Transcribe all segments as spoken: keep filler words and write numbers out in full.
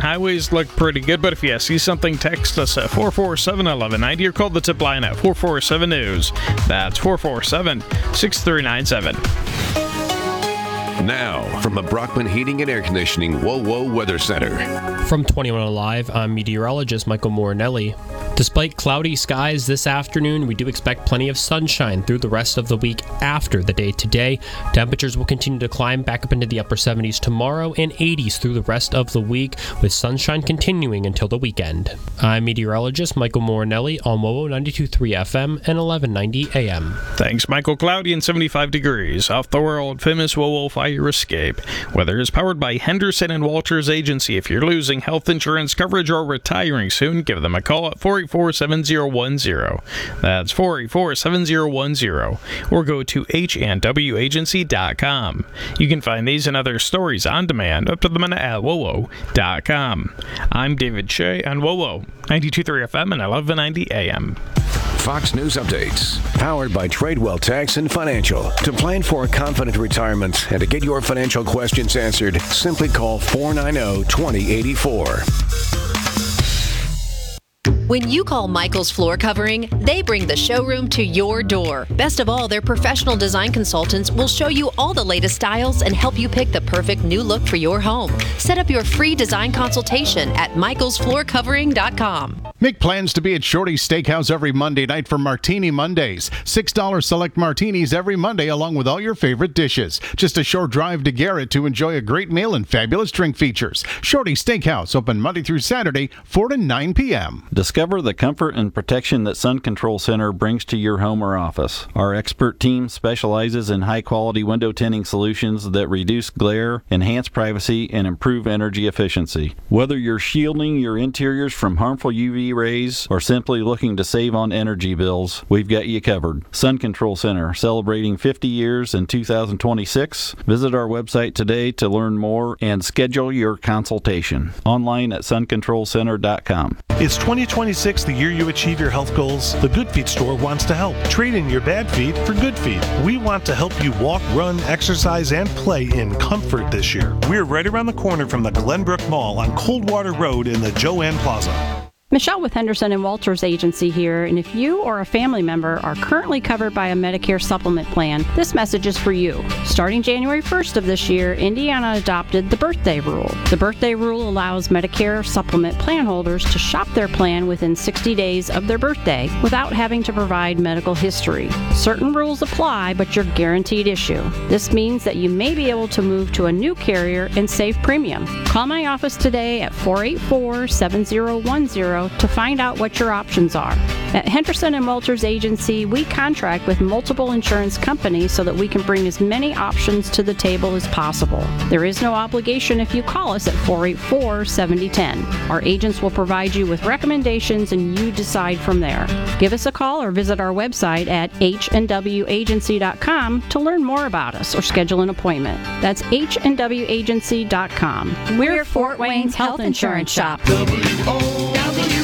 highways look pretty good, but if you see something, text us at four four seven, one one nine zero or call the tip line at four four seven news. That's four four seven, six three nine seven. Now, from the Brockman Heating and Air Conditioning Whoa Whoa Weather Center. From twenty-one Alive, I'm meteorologist Michael Morinelli. Despite cloudy skies this afternoon, we do expect plenty of sunshine through the rest of the week after the day today. Temperatures will continue to climb back up into the upper seventies tomorrow and eighties through the rest of the week, with sunshine continuing until the weekend. I'm meteorologist Michael Morinelli on WOWO ninety-two point three F M and eleven ninety A M. Thanks, Michael. Cloudy and seventy-five degrees off the world-famous WOWO Fire Escape. Weather is powered by Henderson and Walters Agency. If you're losing health insurance coverage or retiring soon, give them a call at four eight four, seven zero one zero. That's four eight four, seven zero one zero. Or go to H and W agency dot com. You can find these and other stories on demand up to the minute at W O W O dot com. I'm David Shea on WOWO ninety-two point three F M and eleven ninety A M. Fox News Updates, powered by Tradewell Tax and Financial. To plan for a confident retirement and to get your financial questions answered, simply call four nine zero, two zero eight four. When you call Michael's Floor Covering, they bring the showroom to your door. Best of all, their professional design consultants will show you all the latest styles and help you pick the perfect new look for your home. Set up your free design consultation at michaels floor covering dot com. Make plans to be at Shorty's Steakhouse every Monday night for Martini Mondays. six dollars select martinis every Monday along with all your favorite dishes. Just a short drive to Garrett to enjoy a great meal and fabulous drink features. Shorty's Steakhouse, open Monday through Saturday, four to nine p.m. Discover the comfort and protection that Sun Control Center brings to your home or office. Our expert team specializes in high-quality window tinting solutions that reduce glare, enhance privacy, and improve energy efficiency. Whether you're shielding your interiors from harmful U V rays or simply looking to save on energy bills, we've got you covered. Sun Control Center, celebrating fifty years in two thousand twenty-six. Visit our website today to learn more and schedule your consultation. Online at sun control center dot com. It's twenty twenty-six, the year you achieve your health goals. The Good Feet store wants to help. Trade in your bad feet for good feet. We want to help you walk, run, exercise, and play in comfort this year. We're right around the corner from the Glenbrook Mall on Coldwater Road in the Joanne Plaza. Michelle with Henderson and Walters Agency here, and if you or a family member are currently covered by a Medicare supplement plan, this message is for you. Starting January first of this year, Indiana adopted the birthday rule. The birthday rule allows Medicare supplement plan holders to shop their plan within sixty days of their birthday without having to provide medical history. Certain rules apply, but you're guaranteed issue. This means that you may be able to move to a new carrier and save premium. Call my office today at four eight four, seven zero one zero to find out what your options are. At Henderson and Walters Agency, we contract with multiple insurance companies so that we can bring as many options to the table as possible. There is no obligation if you call us at four eight four, seven zero one zero. Our agents will provide you with recommendations and you decide from there. Give us a call or visit our website at H and W agency dot com to learn more about us or schedule an appointment. That's H and W agency dot com. We're, We're Fort Wayne's health insurance shop. W O W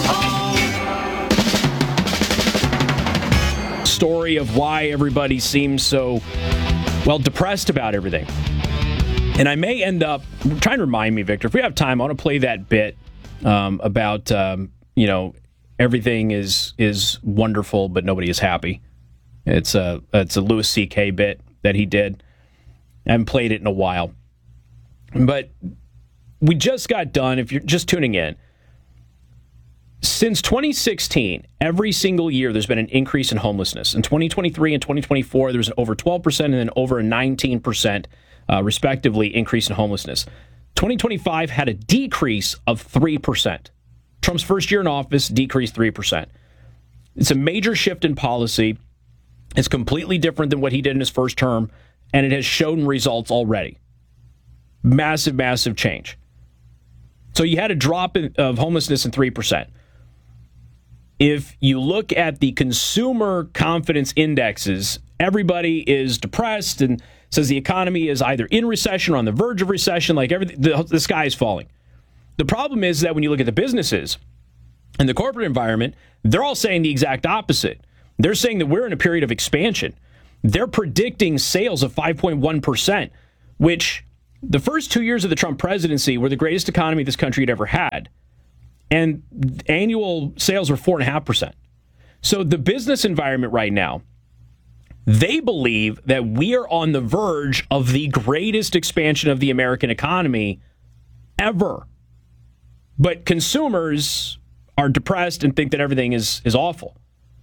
Story of why everybody seems so, well, depressed about everything. And I may end up, trying to remind me, Victor, if we have time, I want to play that bit um, about, um, you know, everything is is wonderful, but nobody is happy. It's a, it's a Louis C K bit that he did. I haven't played it in a while. But we just got done, if you're just tuning in, since twenty sixteen, every single year there's been an increase in homelessness. In twenty twenty-three and twenty twenty-four, there was over twelve percent and then over a nineteen percent, uh, respectively, increase in homelessness. twenty twenty-five had a decrease of three percent. Trump's first year in office decreased three percent. It's a major shift in policy. It's completely different than what he did in his first term, and it has shown results already. Massive, massive change. So you had a drop in, of homelessness in three percent. If you look at the consumer confidence indexes, everybody is depressed and says the economy is either in recession or on the verge of recession, like everything, the, the sky is falling. The problem is that when you look at the businesses and the corporate environment, they're all saying the exact opposite. They're saying that we're in a period of expansion. They're predicting sales of five point one percent, which The first two years of the Trump presidency were the greatest economy this country had ever had. And annual sales were four point five percent. So the business environment right now, they believe that we are on the verge of the greatest expansion of the American economy ever. But consumers are depressed and think that everything is, is awful.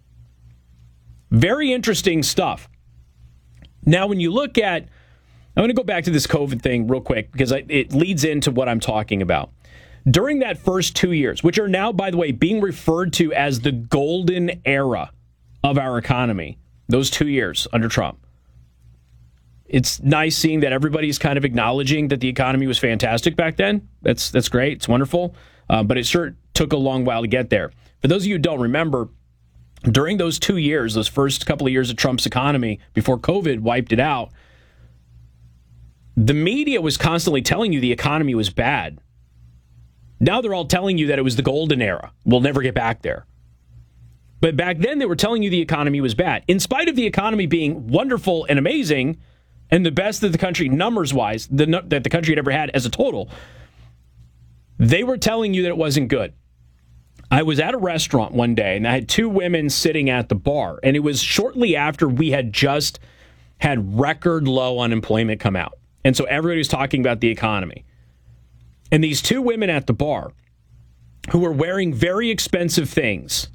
Very interesting stuff. Now, when you look at, I'm going to go back to this COVID thing real quick because it leads into what I'm talking about. During that first two years, which are now, by the way, being referred to as the golden era of our economy, those two years under Trump, it's nice seeing that everybody's kind of acknowledging that the economy was fantastic back then. That's that's great. It's wonderful. Uh, but it sure took a long while to get there. For those of you who don't remember, during those two years, those first couple of years of Trump's economy, before COVID wiped it out, the media was constantly telling you the economy was bad. Now they're all telling you that it was the golden era. We'll never get back there. But back then they were telling you the economy was bad. In spite of the economy being wonderful and amazing and the best that the country, numbers-wise, the, that the country had ever had as a total, they were telling you that it wasn't good. I was at a restaurant one day, and I had two women sitting at the bar, and it was shortly after we had just had record low unemployment come out. And so everybody was talking about the economy. And these two women at the bar who were wearing very expensive things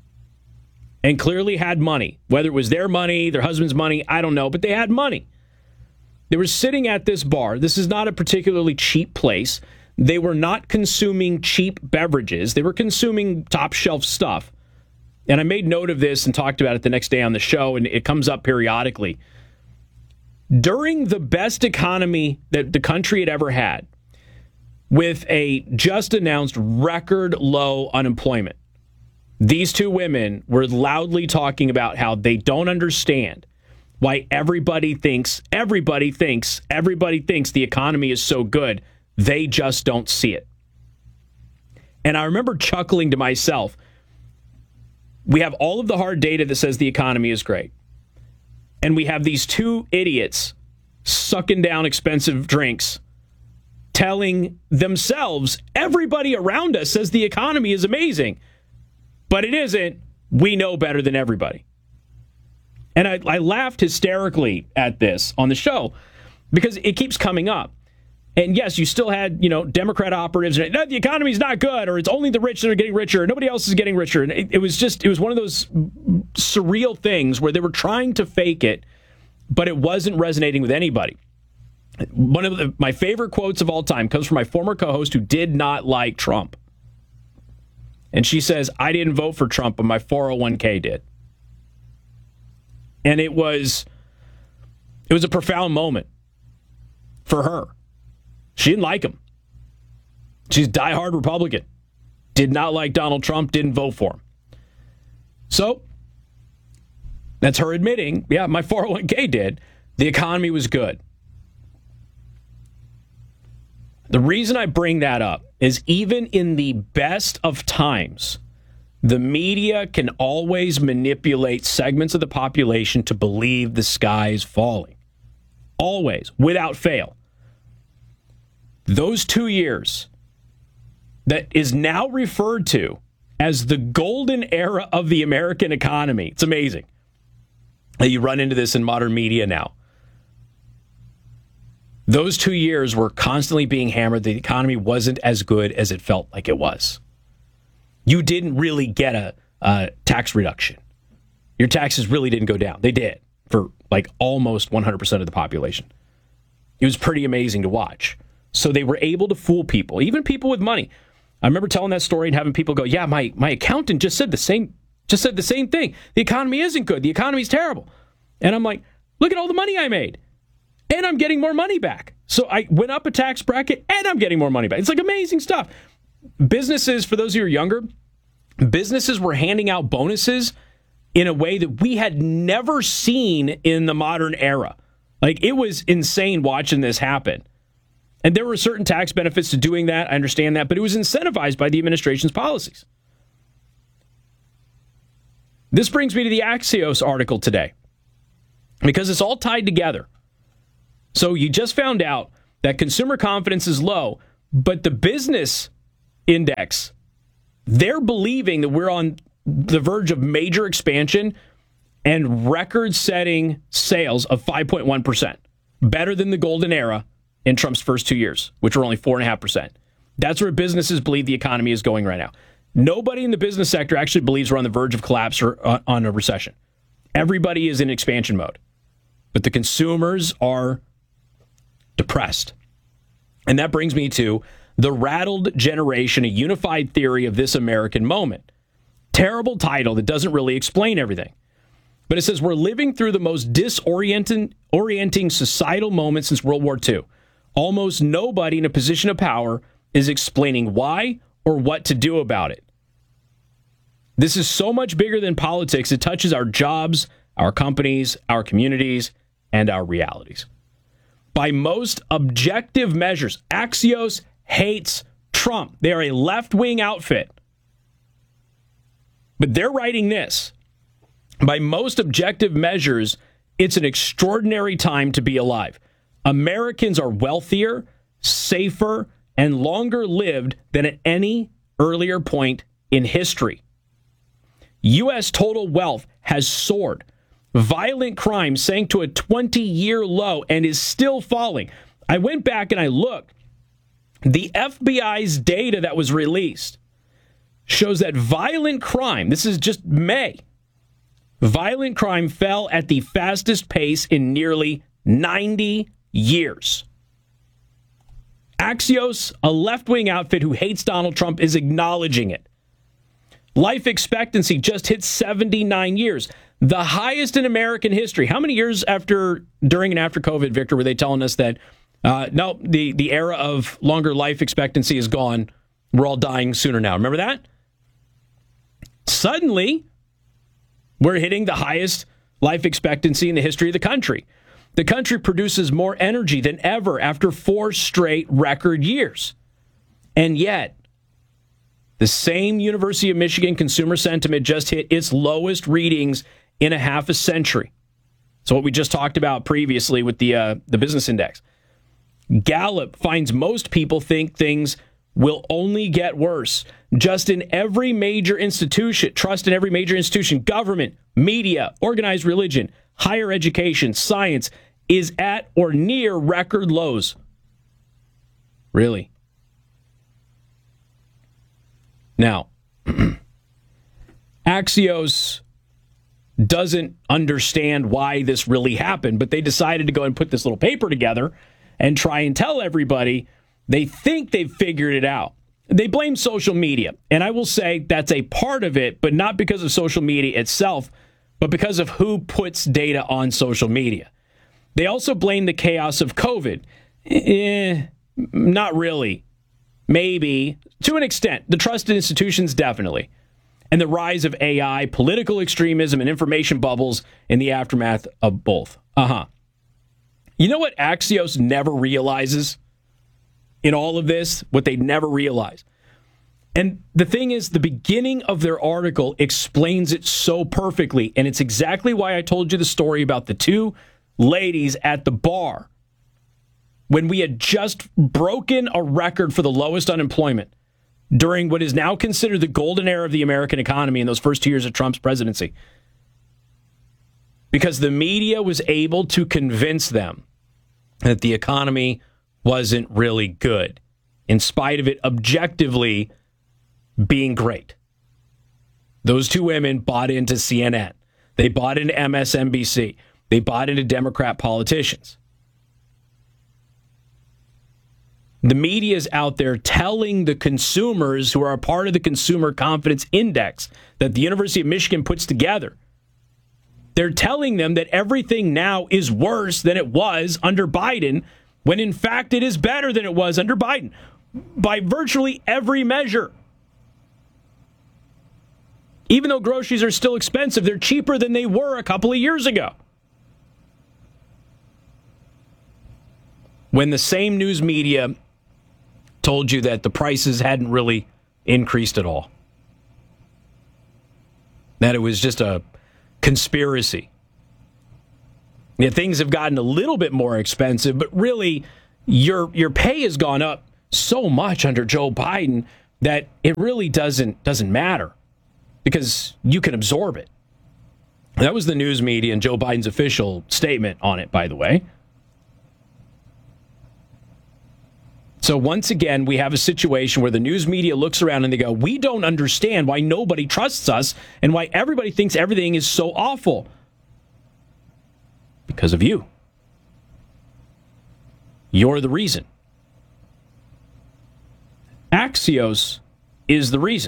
and clearly had money, whether it was their money, their husband's money, I don't know, but they had money. They were sitting at this bar. This is not a particularly cheap place. They were not consuming cheap beverages. They were consuming top shelf stuff. And I made note of this and talked about it the next day on the show, and it comes up periodically. During the best economy that the country had ever had, with a just announced record low unemployment, these two women were loudly talking about how they don't understand why everybody thinks, everybody thinks, everybody thinks the economy is so good. They just don't see it. And I remember chuckling to myself. We have all of the hard data that says the economy is great. And we have these two idiots sucking down expensive drinks, telling themselves, everybody around us says the economy is amazing. But it isn't. We know better than everybody. And I, I laughed hysterically at this on the show because it keeps coming up. And yes, you still had, you know, Democrat operatives. No, the economy's not good, or it's only the rich that are getting richer. Nobody else is getting richer. And it, it was just, it was one of those surreal things where they were trying to fake it, but it wasn't resonating with anybody. One of the, my favorite quotes of all time comes from my former co-host who did not like Trump. And she says, I didn't vote for Trump, but my four oh one k did. And it was, it was a profound moment for her. She didn't like him. She's a diehard Republican. Did not like Donald Trump, didn't vote for him. So, that's her admitting, yeah, my four oh one k did. The economy was good. The reason I bring that up is even in the best of times, the media can always manipulate segments of the population to believe the sky is falling. Always, without fail. Those two years that is now referred to as the golden era of the American economy. It's amazing that you run into this in modern media now. Those two years were constantly being hammered. The economy wasn't as good as it felt like it was. You didn't really get a, a tax reduction. Your taxes really didn't go down. They did for like almost one hundred percent of the population. It was pretty amazing to watch. So they were able to fool people, even people with money. I remember telling that story and having people go, yeah, my, my accountant just said the same just said the same thing. The economy isn't good. The economy's terrible. And I'm like, look at all the money I made. And I'm getting more money back. So I went up a tax bracket and I'm getting more money back. It's like amazing stuff. Businesses, for those of you who are younger, businesses were handing out bonuses in a way that we had never seen in the modern era. Like, it was insane watching this happen. And there were certain tax benefits to doing that. I understand that. But it was incentivized by the administration's policies. This brings me to the Axios article today, because it's all tied together. So you just found out that consumer confidence is low, but the business index, they're believing that we're on the verge of major expansion and record-setting sales of five point one percent, better than the golden era in Trump's first two years, which were only four point five percent. That's where businesses believe the economy is going right now. Nobody in the business sector actually believes we're on the verge of collapse or uh, on a recession. Everybody is in expansion mode. But the consumers are depressed. And that brings me to the rattled generation, a unified theory of this American moment. Terrible title that doesn't really explain everything. But it says we're living through the most disorienting orienting societal moment since World War Two. Almost nobody in a position of power is explaining why or what to do about it. This is so much bigger than politics. It touches our jobs, our companies, our communities, and our realities. By most objective measures, Axios hates Trump. They are a left-wing outfit. But they're writing this. By most objective measures, it's an extraordinary time to be alive. Americans are wealthier, safer, and longer lived than at any earlier point in history. U S total wealth has soared. Violent crime sank to a twenty-year low and is still falling. I went back and I looked. The F B I's data that was released shows that violent crime, this is just May, violent crime fell at the fastest pace in nearly ninety years. Axios, a left-wing outfit who hates Donald Trump, is acknowledging it. Life expectancy just hit seventy-nine years, the highest in American history. How many years after, during and after COVID, Victor, were they telling us that, uh, no, the, the era of longer life expectancy is gone. We're all dying sooner now. Remember that? Suddenly, we're hitting the highest life expectancy in the history of the country. The country produces more energy than ever after four straight record years. And yet, the same University of Michigan consumer sentiment just hit its lowest readings in a half a century. So what we just talked about previously with the uh, the business index. Gallup finds most people think things will only get worse. Just in every major institution, trust in every major institution, government, media, organized religion, higher education, science, is at or near record lows. Really? Now, Axios doesn't understand why this really happened, but they decided to go and put this little paper together and try and tell everybody they think they've figured it out. They blame social media, and I will say that's a part of it, but not because of social media itself, but because of who puts data on social media. They also blame the chaos of COVID. Eh, not really. Maybe. To an extent. The trusted institutions, definitely. And the rise of A I, political extremism, and information bubbles in the aftermath of both. Uh-huh. You know what Axios never realizes in all of this? What they never realize. And the thing is, the beginning of their article explains it so perfectly. And it's exactly why I told you the story about the two ladies at the bar when we had just broken a record for the lowest unemployment during what is now considered the golden era of the American economy in those first two years of Trump's presidency. Because the media was able to convince them that the economy wasn't really good, in spite of it objectively being great. Those two women bought into C N N. They bought into M S N B C. They bought into Democrat politicians. The media is out there telling the consumers who are a part of the Consumer Confidence Index that the University of Michigan puts together. They're telling them that everything now is worse than it was under Biden, when in fact it is better than it was under Biden by virtually every measure. Even though groceries are still expensive, they're cheaper than they were a couple of years ago. When the same news media told you that the prices hadn't really increased at all, that it was just a conspiracy. Yeah, things have gotten a little bit more expensive, but really, your your pay has gone up so much under Joe Biden that it really doesn't doesn't matter because you can absorb it. That was the news media and Joe Biden's official statement on it, by the way. So once again, we have a situation where the news media looks around and they go, we don't understand why nobody trusts us and why everybody thinks everything is so awful. Because of you. You're the reason. Axios is the reason.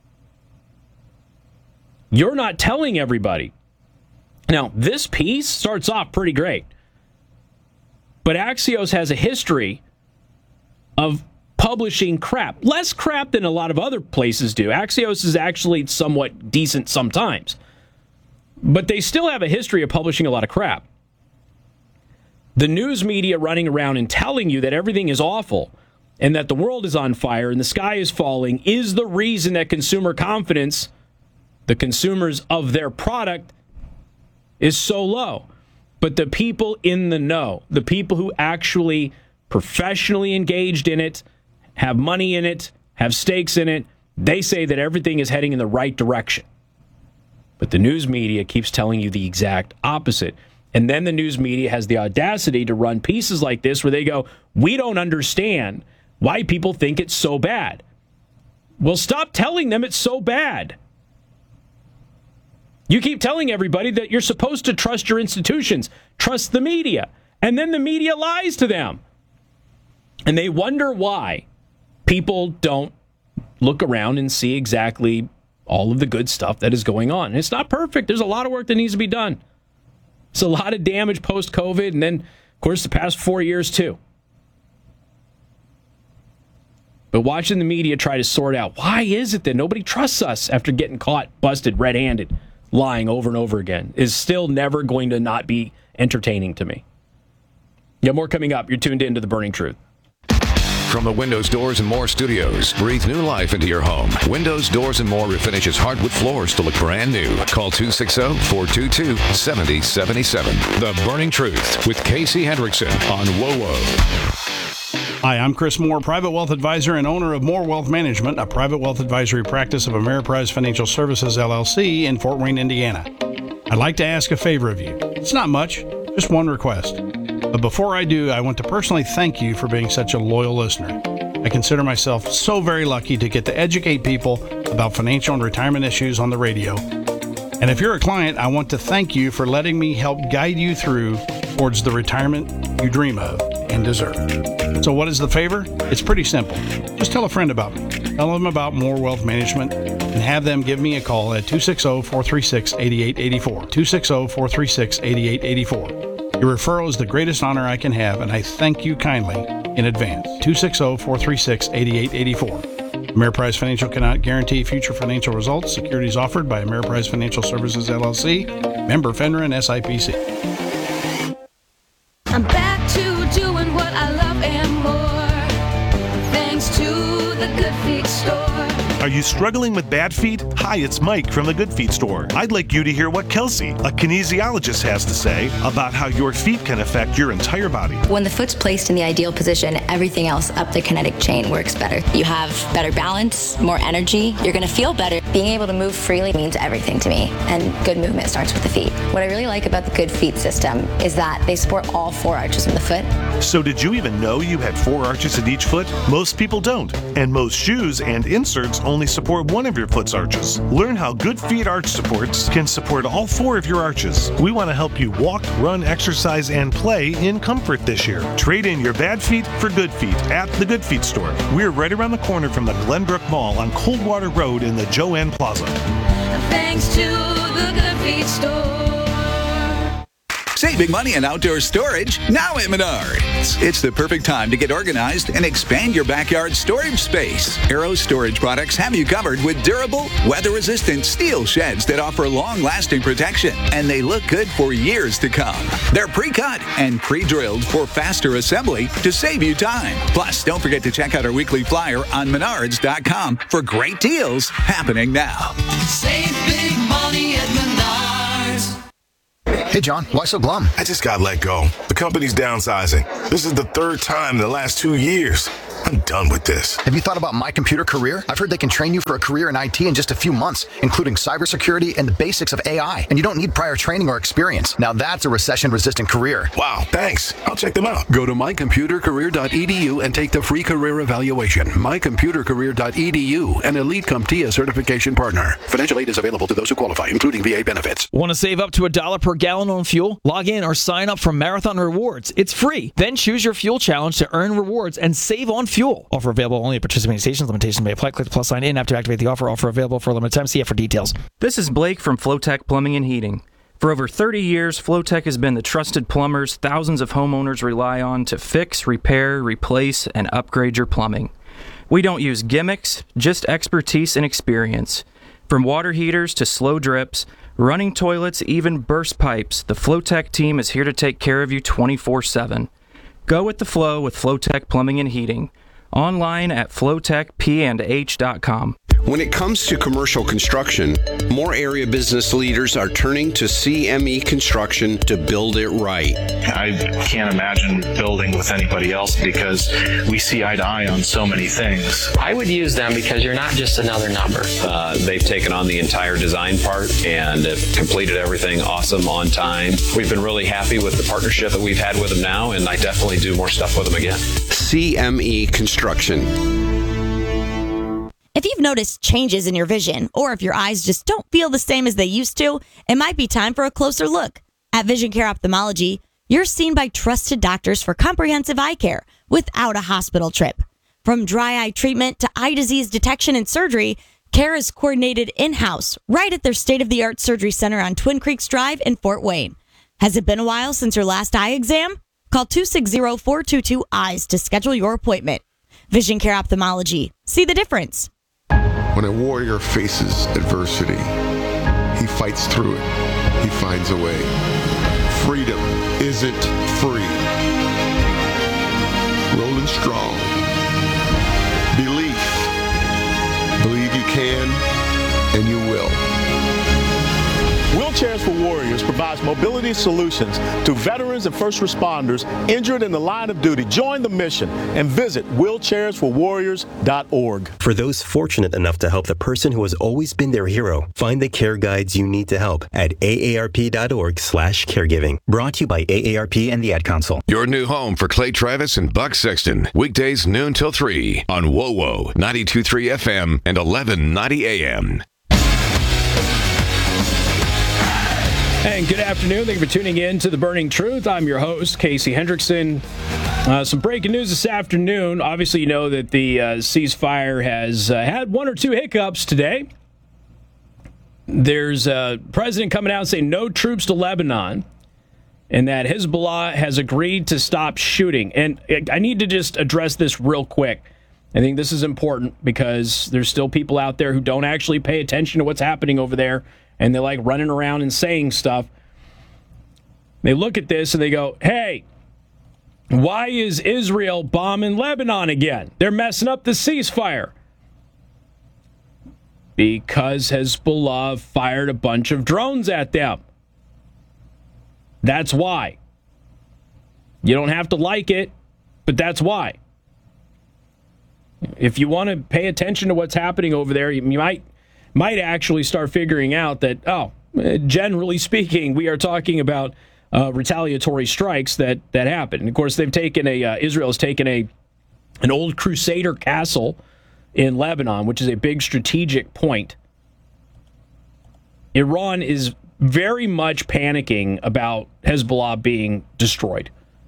You're not telling everybody. Now, this piece starts off pretty great. But Axios has a history of publishing crap. Less crap than a lot of other places do. Axios is actually somewhat decent sometimes. But they still have a history of publishing a lot of crap. The news media running around and telling you that everything is awful and that the world is on fire and the sky is falling is the reason that consumer confidence, the consumers of their product, is so low. But the people in the know, the people who actually professionally engaged in it, have money in it, have stakes in it, they say that everything is heading in the right direction. But the news media keeps telling you the exact opposite. And then the news media has the audacity to run pieces like this where they go, we don't understand why people think it's so bad. Well, stop telling them it's so bad. You keep telling everybody that you're supposed to trust your institutions, trust the media, and then the media lies to them. And they wonder why people don't look around and see exactly all of the good stuff that is going on. And it's not perfect. There's a lot of work that needs to be done. It's a lot of damage post-COVID, and then, of course, the past four years, too. But watching the media try to sort out, why is it that nobody trusts us after getting caught, busted, red-handed, lying over and over again, is still never going to not be entertaining to me. Yeah, more coming up. You're tuned in to The Burning Truth. From the Windows, Doors, and More studios, breathe new life into your home. Windows, Doors, and More refinishes hardwood floors to look brand new. Call two six zero, four two two, seven zero seven seven. The Burning Truth with Casey Hendrickson on W O W O. Hi, I'm Chris Moore, Private Wealth Advisor and owner of Moore Wealth Management, a private wealth advisory practice of Ameriprise Financial Services, L L C in Fort Wayne, Indiana. I'd like to ask a favor of you. It's not much, just one request. But before I do, I want to personally thank you for being such a loyal listener. I consider myself so very lucky to get to educate people about financial and retirement issues on the radio. And if you're a client, I want to thank you for letting me help guide you through towards the retirement you dream of and deserve. So what is the favor? It's pretty simple. Just tell a friend about me. Tell them about Moore Wealth Management and have them give me a call at two six zero, four three six, eight eight eight four. two six zero, four three six, eight eight eight four. Your referral is the greatest honor I can have, and I thank you kindly in advance. two six zero, four three six, eight eight eight four. Ameriprise Financial cannot guarantee future financial results. Securities offered by Ameriprise Financial Services, L L C. Member FINRA and S I P C. I'm back to doing what I love and more, thanks to the Good Feet Store. Are you struggling with bad feet? Hi, it's Mike from the Good Feet Store. I'd like you to hear what Kelsey, a kinesiologist, has to say about how your feet can affect your entire body. When the foot's placed in the ideal position, everything else up the kinetic chain works better. You have better balance, more energy, you're going to feel better. Being able to move freely means everything to me, and good movement starts with the feet. What I really like about the Good Feet system is that they support all four arches in the foot. So did you even know you had four arches in each foot? Most people don't, and most shoes and inserts only support one of your foot's arches. Learn how Good Feet arch supports can support all four of your arches. We want to help you walk, run, exercise, and play in comfort this year. Trade in your bad feet for good feet at the Good Feet Store. We're right around the corner from the Glenbrook Mall on Coldwater Road in the Joanne Plaza. Thanks to the Good Feet Store. Save big money on outdoor storage now at Menards. It's the perfect time to get organized and expand your backyard storage space. Arrow Storage Products have you covered with durable, weather-resistant steel sheds that offer long-lasting protection, and they look good for years to come. They're pre-cut and pre-drilled for faster assembly to save you time. Plus, don't forget to check out our weekly flyer on menards dot com for great deals happening now. Save big money at Menards. Hey, John, why so glum? I just got let go. The company's downsizing. This is the third time in the last two years. I'm done with this. Have you thought about My Computer Career? I've heard they can train you for a career in I T in just a few months, including cybersecurity and the basics of A I. And you don't need prior training or experience. Now that's a recession-resistant career. Wow, thanks. I'll check them out. Go to my computer career dot e d u and take the free career evaluation. my computer career dot e d u, an Elite CompTIA certification partner. Financial aid is available to those who qualify, including V A benefits. Want to save up to a dollar per gallon on fuel? Log in or sign up for Marathon Rewards. It's free. Then choose your fuel challenge to earn rewards and save on fuel. Offer available only at participating stations. Limitations may apply. Click the plus sign in app to activate the offer. Offer available for a limited time. See it for details. This is Blake from Flowtech Plumbing and Heating. For over thirty years, Flowtech has been the trusted plumbers thousands of homeowners rely on to fix, repair, replace, and upgrade your plumbing. We don't use gimmicks, just expertise and experience. From water heaters to slow drips, running toilets, even burst pipes, the Flowtech team is here to take care of you twenty-four seven. Go with the flow with Flowtech Plumbing and Heating. Online at flowtech p and h dot com. When it comes to commercial construction, more area business leaders are turning to C M E Construction to build it right. I can't imagine building with anybody else because we see eye to eye on so many things. I would use them because you're not just another number. Uh, they've taken on the entire design part and have completed everything awesome on time. We've been really happy with the partnership that we've had with them now, and I definitely do more stuff with them again. C M E Construction. If you've noticed changes in your vision, or if your eyes just don't feel the same as they used to, it might be time for a closer look. At Vision Care Ophthalmology, you're seen by trusted doctors for comprehensive eye care without a hospital trip. From dry eye treatment to eye disease detection and surgery, care is coordinated in-house right at their state-of-the-art surgery center on Twin Creeks Drive in Fort Wayne. Has it been a while since your last eye exam? Call two six zero, four two two, E Y E S to schedule your appointment. Vision Care Ophthalmology. See the difference. When a warrior faces adversity, he fights through it. He finds a way. Freedom isn't free. Rolling strong. Belief. Believe you can and you will. Wheelchairs for Warriors provides mobility solutions to veterans and first responders injured in the line of duty. Join the mission and visit wheelchairs for warriors dot org. For those fortunate enough to help the person who has always been their hero, find the care guides you need to help at A A R P dot org slash caregiving. Brought to you by A A R P and the Ad Council. Your new home for Clay Travis and Buck Sexton. Weekdays noon till three on W O W O ninety-two point three F M and eleven ninety A M. And good afternoon. Thank you for tuning in to The Burning Truth. I'm your host, Casey Hendrickson. Uh, some breaking news this afternoon. Obviously, you know that the uh, ceasefire has uh, had one or two hiccups today. There's a president coming out saying no troops to Lebanon, and that Hezbollah has agreed to stop shooting. And I need to just address this real quick. I think this is important because there's still people out there who don't actually pay attention to what's happening over there. And they like running around and saying stuff. They look at this and they go, hey, why is Israel bombing Lebanon again? They're messing up the ceasefire. Because Hezbollah fired a bunch of drones at them. That's why. You don't have to like it, but that's why. If you want to pay attention to what's happening over there, you might... might actually start figuring out that, oh, generally speaking, we are talking about uh, retaliatory strikes that, that happen. And of course, they've taken a, uh, Israel has taken a an old Crusader castle in Lebanon, which is a big strategic point. Iran is very much panicking about Hezbollah being destroyed.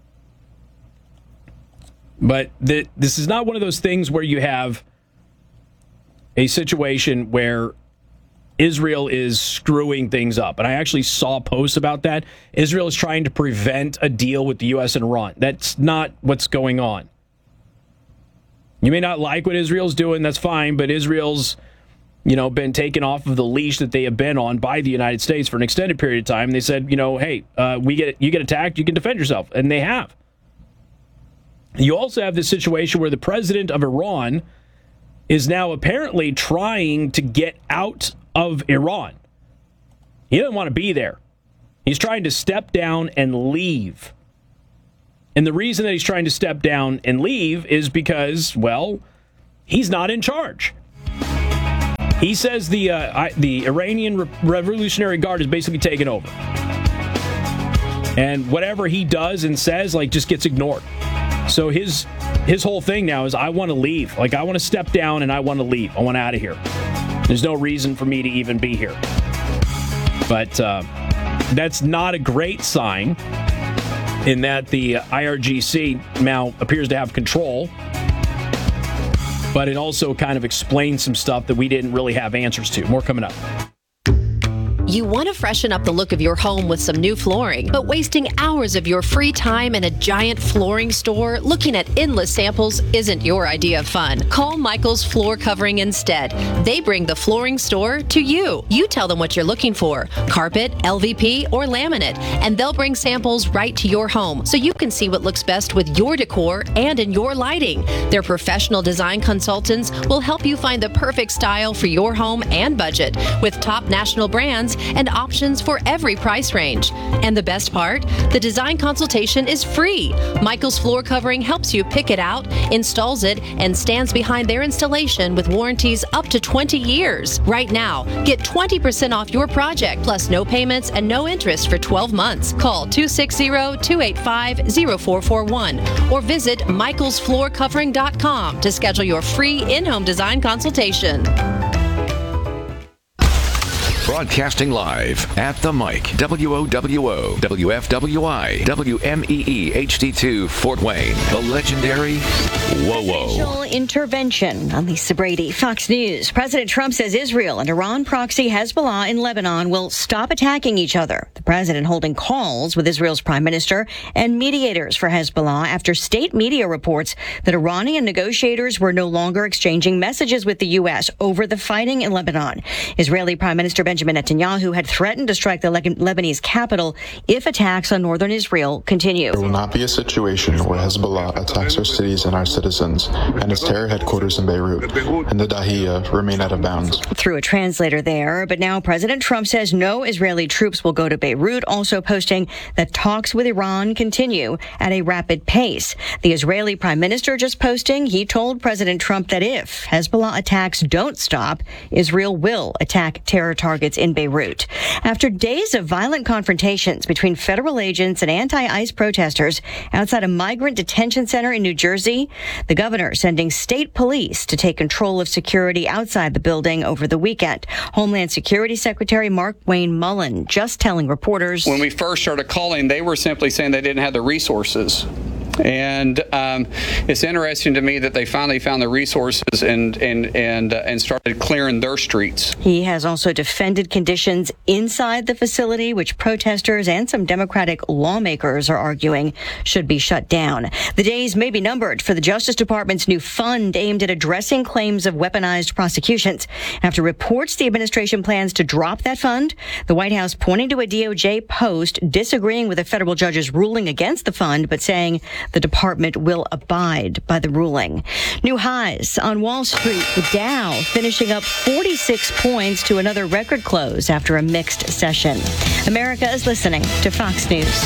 But the, this is not one of those things where you have a situation where Israel is screwing things up. And I actually saw posts about that. Israel is trying to prevent a deal with the U S and Iran. That's not what's going on. You may not like what Israel's doing, that's fine, but Israel's, you know, been taken off of the leash that they have been on by the United States for an extended period of time. They said, you know, hey, uh, we get you get attacked, you can defend yourself. And they have. You also have this situation where the president of Iran is now apparently trying to get out of Iran. He doesn't want to be there. He's trying to step down and leave. And the reason that he's trying to step down and leave is because, well, he's not in charge. He says the uh, I, the Iranian Re- Revolutionary Guard is basically taken over. And whatever he does and says, like, just gets ignored. So his his whole thing now is, I want to leave. Like, I want to step down and I want to leave. I want out of here. There's no reason for me to even be here. But uh, that's not a great sign, in that the I R G C now appears to have control. But it also kind of explains some stuff that we didn't really have answers to. More coming up. You want to freshen up the look of your home with some new flooring, but wasting hours of your free time in a giant flooring store looking at endless samples isn't your idea of fun. Call Michael's Floor Covering instead. They bring the flooring store to you. You tell them what you're looking for, carpet, L V P, or laminate, and they'll bring samples right to your home so you can see what looks best with your decor and in your lighting. Their professional design consultants will help you find the perfect style for your home and budget, with top national brands and options for every price range. And the best part? The design consultation is free. Michael's Floor Covering helps you pick it out, installs it, and stands behind their installation with warranties up to twenty years. Right now, get twenty percent off your project, plus no payments and no interest for twelve months. Call two six zero, two eight five, zero four four one or visit michaels floor covering dot com to schedule your free in-home design consultation. Broadcasting live at the mic. W O W O, W F W I, W M E E H D two, Fort Wayne. The legendary Whoa Whoa. Presidential intervention. I'm Lisa Brady, Fox News. President Trump says Israel and Iran proxy Hezbollah in Lebanon will stop attacking each other. The president holding calls with Israel's prime minister and mediators for Hezbollah after state media reports that Iranian negotiators were no longer exchanging messages with the U S over the fighting in Lebanon. Israeli Prime Minister Benjamin Benjamin Netanyahu had threatened to strike the Le- Lebanese capital if attacks on northern Israel continue. There will not be a situation where Hezbollah attacks our cities and our citizens, and its terror headquarters in Beirut and the Dahiya remain out of bounds. Through a translator there, but now President Trump says no Israeli troops will go to Beirut, also posting that talks with Iran continue at a rapid pace. The Israeli Prime Minister just posting he told President Trump that if Hezbollah attacks don't stop, Israel will attack terror targets in Beirut. After days of violent confrontations between federal agents and anti-ICE protesters outside a migrant detention center in New Jersey, the governor sending state police to take control of security outside the building over the weekend. Homeland Security Secretary Mark Wayne Mullen just telling reporters, when we first started calling, they were simply saying they didn't have the resources. And um, it's interesting to me that they finally found the resources and and and uh, and started clearing their streets. He has also defended conditions inside the facility, which protesters and some Democratic lawmakers are arguing should be shut down. The days may be numbered for the Justice Department's new fund aimed at addressing claims of weaponized prosecutions. After reports the administration plans to drop that fund, the White House pointing to a D O J post disagreeing with a federal judge's ruling against the fund, but saying the department will abide by the ruling. New highs on Wall Street, the Dow finishing up forty-six points to another record close after a mixed session. America is listening to Fox News.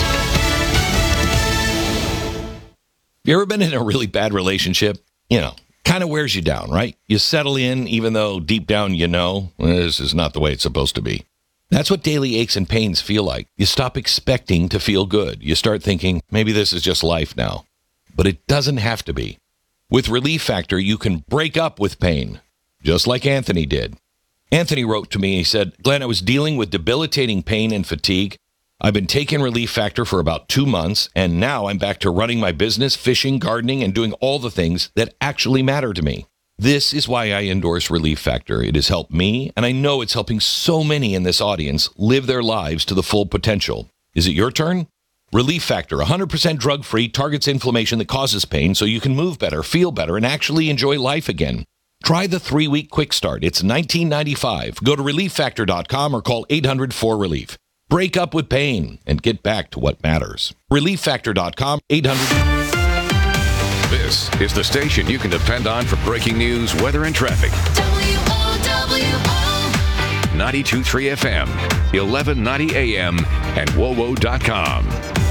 You ever been in a really bad relationship? You know, kind of wears you down, right? You settle in even though deep down you know this is not the way it's supposed to be. That's what daily aches and pains feel like. You stop expecting to feel good. You start thinking, maybe this is just life now. But it doesn't have to be. With Relief Factor, you can break up with pain, just like Anthony did. Anthony wrote to me, he said, Glenn, I was dealing with debilitating pain and fatigue. I've been taking Relief Factor for about two months, and now I'm back to running my business, fishing, gardening, and doing all the things that actually matter to me. This is why I endorse Relief Factor. It has helped me, and I know it's helping so many in this audience live their lives to the full potential. Is it your turn? Relief Factor, one hundred percent drug-free, targets inflammation that causes pain so you can move better, feel better, and actually enjoy life again. Try the three-week quick start. It's nineteen ninety-five dollars. Go to relief factor dot com or call eight hundred four relief. Break up with pain and get back to what matters. relief factor dot com, eight hundred. This is the station you can depend on for breaking news, weather, and traffic. W O W O ninety-two point three F M, eleven ninety A M, and W O W O dot com.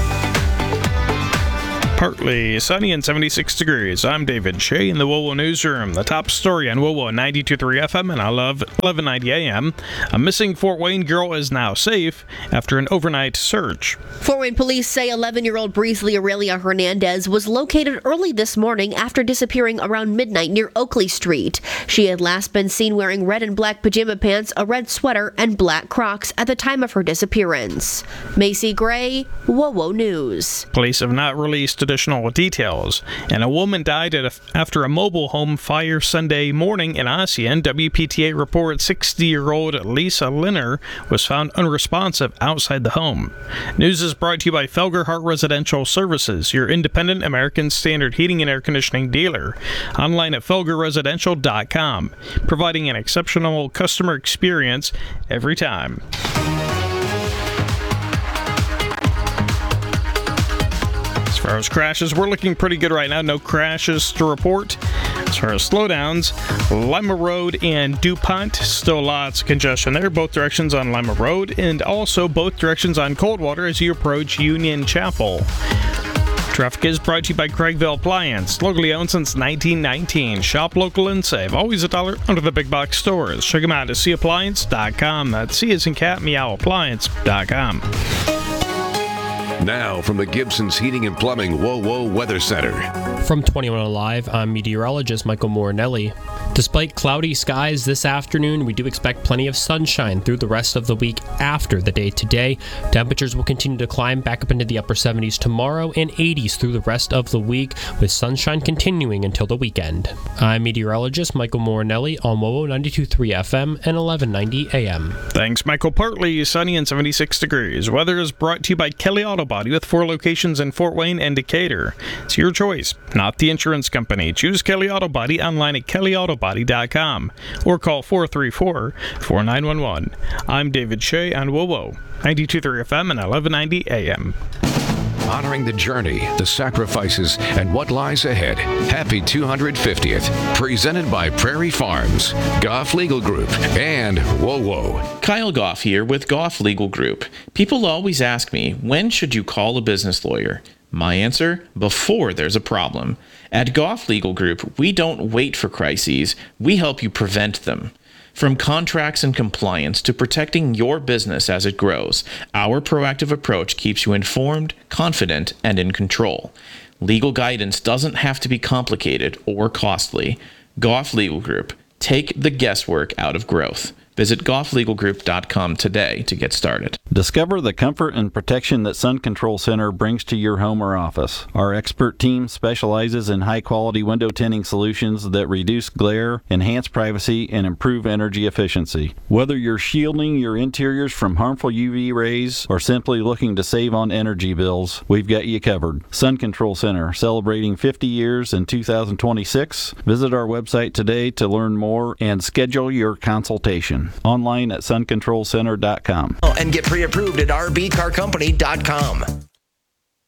Partly sunny and seventy-six degrees. I'm David Shea in the W O W O Newsroom. The top story on W O W O ninety-two point three F M and I love eleven ninety A M. A missing Fort Wayne girl is now safe after an overnight search. Fort Wayne police say eleven-year-old Breesley Aurelia Hernandez was located early this morning after disappearing around midnight near Oakley Street. She had last been seen wearing red and black pajama pants, a red sweater, and black Crocs at the time of her disappearance. Macy Gray, W O W O News. Police have not released additional details, and a woman died at a, after a mobile home fire Sunday morning in Ossian. W P T A reports sixty-year-old Lisa Linner was found unresponsive outside the home. News is brought to you by Felgerhart Residential Services, your independent American Standard heating and air conditioning dealer. Online at felger residential dot com, providing an exceptional customer experience every time. As far as crashes, we're looking pretty good right now. No crashes to report. As far as slowdowns, Lima Road and DuPont, still lots of congestion there, both directions on Lima Road, and also both directions on Coldwater as you approach Union Chapel. Traffic is brought to you by Craigville Appliance, locally owned since nineteen nineteen. Shop local and save. Always a dollar under the big box stores. Check them out at c appliance dot com. That's C as in cat, meow appliance dot com. Now from the Gibson's Heating and Plumbing W O W O Weather Center. From twenty-one Alive, I'm meteorologist Michael Morinelli. Despite cloudy skies this afternoon, we do expect plenty of sunshine through the rest of the week after the day today. Temperatures will continue to climb back up into the upper seventies tomorrow and eighties through the rest of the week, with sunshine continuing until the weekend. I'm meteorologist Michael Morinelli on W O W O ninety-two point three F M and eleven ninety A M. Thanks, Michael. Partly sunny and seventy-six degrees. Weather is brought to you by Kelly Auto Body with four locations in Fort Wayne and Decatur. It's your choice, not the insurance company. Choose Kelly Auto Body online at kelly auto body dot com or call four three four, four nine one one. I'm David Shea on W O W O ninety-two point three F M and eleven ninety A M. Honoring the journey, the sacrifices, and what lies ahead. Happy two hundred fiftieth. Presented by Prairie Farms, Goff Legal Group, and W O W O. Kyle Goff here with Goff Legal Group. People always ask me, when should you call a business lawyer? My answer, before there's a problem. At Goff Legal Group, we don't wait for crises, we help you prevent them. From contracts and compliance to protecting your business as it grows, our proactive approach keeps you informed, confident, and in control. Legal guidance doesn't have to be complicated or costly. Goff Legal Group, take the guesswork out of growth. Visit goff legal group dot com today to get started. Discover the comfort and protection that Sun Control Center brings to your home or office. Our expert team specializes in high-quality window tinting solutions that reduce glare, enhance privacy, and improve energy efficiency. Whether you're shielding your interiors from harmful U V rays or simply looking to save on energy bills, we've got you covered. Sun Control Center, celebrating fifty years in two thousand twenty-six. Visit our website today to learn more and schedule your consultation. Online at sun control center dot com. And get pre-approved at r b car company dot com.